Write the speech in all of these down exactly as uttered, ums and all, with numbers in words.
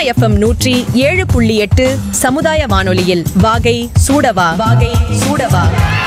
FM நூற்றி ஏழு புள்ளி எட்டு சமுதாய வானொலியில் வாகை சூடவா வாகை சூடவா.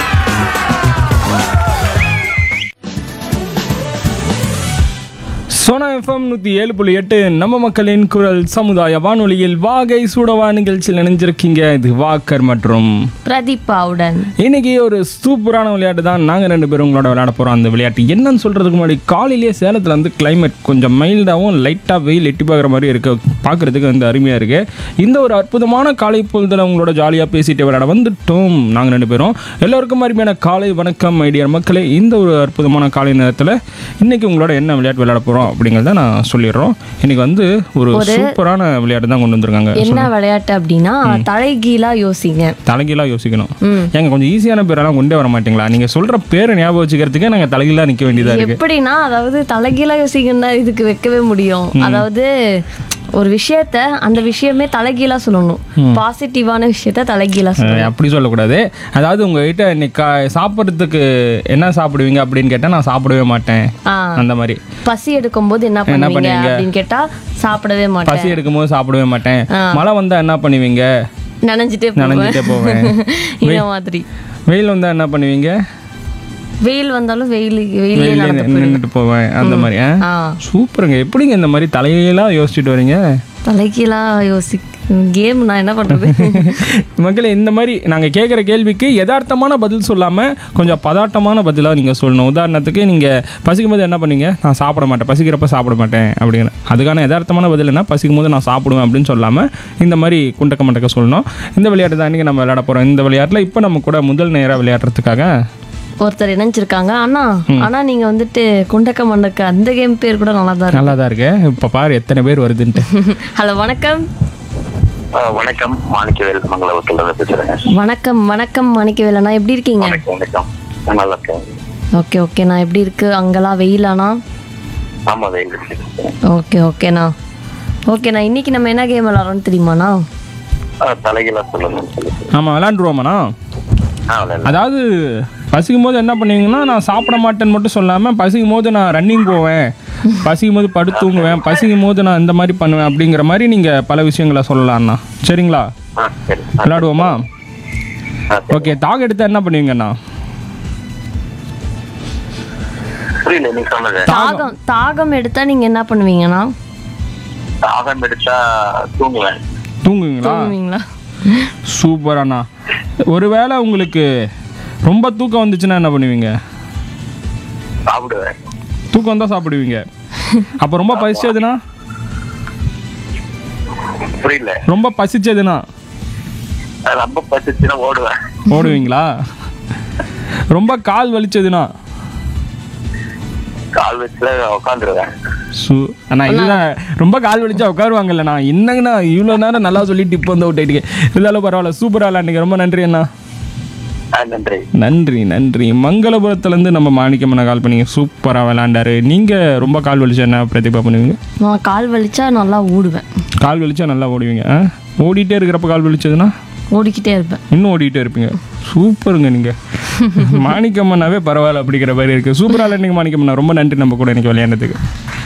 சோனா எஃப்எம் நூற்றி ஏழு புள்ளி எட்டு நம்ம மக்களின் குரல் சமுதாய வானொலியில் வாகை சூடவா நிகழ்ச்சியில் இணைஞ்சிருக்கீங்க. இது வாக்கர் மற்றும் பிரதீபாவுடன் இன்னைக்கு ஒரு சூப்பரான விளையாட்டு தான் நாங்கள் ரெண்டு பேரும் உங்களோட விளையாட போகிறோம். அந்த விளையாட்டு என்னன்னு சொல்கிறதுக்கு முன்னாடி காலையிலேயே சேலத்தில் வந்து கிளைமேட் கொஞ்சம் மைல்டாகவும் லைட்டாக வெயில் எட்டி பார்க்குற மாதிரி இருக்குது. பார்க்குறதுக்கு வந்து அருமையாக இருக்குது. இந்த ஒரு அற்புதமான காலை பொழுதில் உங்களோட ஜாலியாக பேசிட்டு விளையாட வந்துட்டோம் நாங்கள் ரெண்டு பேரும். எல்லோருக்கும் அருமையான காலை வணக்கம் ஐடியா மக்களே. இந்த ஒரு அற்புதமான காலை நேரத்தில் இன்றைக்கி உங்களோட என்ன விளையாட்டு விளையாட போகிறோம் அப்படிங்கிறத நான் சொல்லிடுறோம். இன்னைக்கு வந்து ஒரு சூப்பரான விளையாட்டு தான் கொண்டு வந்திருக்காங்க. என்ன விளையாட்டு அப்படின்னா தலைகீழா யோசிங்க. தலைகீழா யோசிக்கணும். ஏங்க கொஞ்சம் ஈஸியான பேரெல்லாம் கொண்டே வர மாட்டீங்களா? நீங்க சொல்ற பேரை ஞாபகம் வச்சுக்கிறதுக்கே நாங்க தலைகீழா நிக்க வேண்டியதா இருக்கு. எப்படின்னா அதாவது தலைகீழா யோசிக்கணும்னா இதுக்கு வைக்கவே முடியும். அதாவது ஒரு விஷயத்த அந்த விஷயமே தலைகீழா சொல்லணும். பாசிட்டிவான விஷயத்த தலைகீழா சொல்லணும். அப்படி சொல்லக்கூடாது. அதாவது உங்ககிட்ட இன்னைக்கு சாப்பிட்றதுக்கு என்ன சாப்பிடுவீங்க அப்படின்னு கேட்டா நான் சாப்பிடவே மாட்டேன் அந்த மாதிரி. பசி எடுக்கும் போது என்ன பண்ணுவீங்க அப்படின்னு கேட்டா சாப்பிடவே மாட்டேன். பசி எடுக்கும் போது சாப்பிடவே மாட்டேன். மழை வந்தா என்ன பண்ணுவீங்க? நனைஞ்சிட்டே நனைஞ்சிட்டே போவேன். இந்த மாதிரி. வெயில் வந்தா என்ன பண்ணுவீங்க? வெயில் வந்தாலும் வெயில் வெயிலே நின்றுட்டு போவேன் அந்த மாதிரி. சூப்பருங்க. எப்படிங்க இந்த மாதிரி தலையெல்லாம் யோசிச்சுட்டு வரீங்க? தலைகீழா யோசி கேம் நான் என்ன பண்றது மக்களே. இந்த மாதிரி நாங்கள் கேட்குற கேள்விக்கு யதார்த்தமான பதில் சொல்லாமல் கொஞ்சம் பதாட்டமான பதிலாக நீங்கள் சொல்லணும். உதாரணத்துக்கு நீங்கள் பசிக்கும் போது என்ன பண்ணீங்க? நான் சாப்பிட மாட்டேன், பசிக்கிறப்ப சாப்பிட மாட்டேன் அப்படிங்கிற அதுக்கான யதார்த்தமான பதில் என்ன? பசிக்கும் போது நான் சாப்பிடுவேன் அப்படின்னு சொல்லாமல் இந்த மாதிரி குண்டக்க மண்டக்க சொல்லணும். இந்த விளையாட்டு தான் இன்றைக்கி நம்ம விளையாட போகிறோம். இந்த விளையாட்டில் இப்போ நம்ம கூட முதல் நேராக விளையாடுறதுக்காக ஒருத்தர் இணைஞ்சிருக்காங்க. ஆனா ஆனா நீங்க வந்துட்டு குண்டக்க மண்டக்க அந்த கேம் பேர் கூட நல்லா தான் நல்லா தான் இருக்கு. இப்ப பாரு எத்தனை பேர் வருதுன்ட்டு. ஹலோ வணக்கம். வணக்கம் மாணிக்கவேல் மங்களபுரத்துல பேசுறேன். வணக்கம் வணக்கம் மாணிக்கவேல் அண்ணா, எப்படி இருக்கீங்க? வணக்கம். நல்லா இருக்கேன். ஓகே ஓகே நான் எப்படி இருக்கு அங்கெல்லாம் வெயிலாண்ணா? ஆமா வெயில். ஓகே ஓகேண்ணா. ஓகேண்ணா இன்னைக்கு நம்ம என்ன கேம் விளையாடுறோம்னு தெரியுமாண்ணா? தலைகீழா சொல்லணும். ஆமா விளையாண்டுருவோமாண்ணா. அதாவது பசிக்கும் போது என்ன பண்ணுவீங்கன்னா நான் சாப்பிட மாட்டேன்னு மட்டும் சொல்லாமல் பசிக்கும் போது நான் ரன்னிங் போவேன், பசிக்கும் போது படுத்துங்குவேன், பசிக்கும் போது நான் இந்த மாதிரி பண்ணுவேன் அப்படிங்கிற மாதிரி நீங்கள் பல விஷயங்களை சொல்லலாம்ண்ணா. சரிங்களா? விளையாடுவோமா? ஓகே. தாக எடுத்தா என்ன பண்ணுவீங்கண்ணா? தாகம் தாகம் எடுத்தா நீங்க என்ன பண்ணுவீங்கண்ணா? தாகம் எடுத்தா தூங்குவேன். தூங்குவீங்களா? தூங்குவீங்களா? சூப்பராண்ணா. ஒருவேளை உங்களுக்கு ரொம்ப தூக்கம் வந்துச்சுன்னா என்ன பண்ணுவீங்க? சாப்பிடுவேன். தூக்கம் வந்தா சாப்பிடுவீங்க. அப்போ ரொம்ப பசிச்சதுன்னா? புரியல. ரொம்ப பசிச்சதுன்னா? ரொம்ப பசிச்சுன்னா ஓடுவேன். ஓடுவீங்களா? ரொம்ப கால் வலிச்சதுன்னா? கால் வச்சுல உட்காந்துருவேன். சு அண்ணா இதுதான் ரொம்ப கால் வலிச்சா உட்காருவாங்கல்ல. நான் என்னங்கண்ணா இவ்வளோ நேரம் நல்லா சொல்லிட்டு இப்போ வந்து அவுட் ஆயிட்டீங்க. இருந்தாலும் பரவாயில்ல, சூப்பராக விளையாண்டுங்க. ரொம்ப நன்றி அண்ணா. நன்றி நன்றி நன்றி. மங்களபுரத்துலேருந்து நம்ம மாணிக்கம்மனை கால் பண்ணிங்க. சூப்பராக விளையாண்டாரு. நீங்கள் ரொம்ப கால் வலிச்சா என்ன பிரதிபா பண்ணுவீங்க? நான் கால் வலிச்சா நல்லா ஓடுவேன். கால் வலிச்சா நல்லா ஓடுவீங்க. ஆ ஓடிட்டே இருக்கிறப்ப கால் வலிச்சதுன்னா? ஓடிக்கிட்டே இருப்பேன். இன்னும் ஓடிக்கிட்டே இருப்பீங்க. சூப்பருங்க. நீங்கள் மாணிக்கம்மனாவே பரவாயில்ல அப்படிங்கிற மாதிரி இருக்குது. சூப்பராக நீங்கள் மாணிக்கம்மனா. ரொம்ப நன்றி நம்ம கூட இன்றைக்கி விளையாண்டதுக்கு.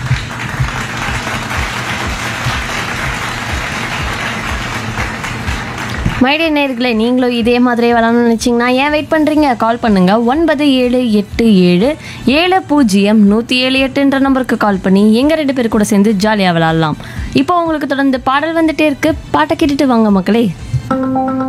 மைடிய நேயர்களே, நீங்களும் இதே மாதிரியே விளாடணும்னு நினச்சிங்கன்னா ஏன் வெயிட் பண்ணுறீங்க? கால் பண்ணுங்கள். ஒன்பது ஏழு எட்டு ஏழு ஏழு பூஜ்ஜியம் நூற்றி ஏழு எட்டுன்ற நம்பருக்கு கால் பண்ணி எங்கள் ரெண்டு பேர் கூட சேர்ந்து ஜாலியாக விளாட்லாம். இப்போ உங்களுக்கு தொடர்ந்து பாடல் வந்துட்டே இருக்குது. பாட்டை கேட்டுட்டு வாங்க மக்களே.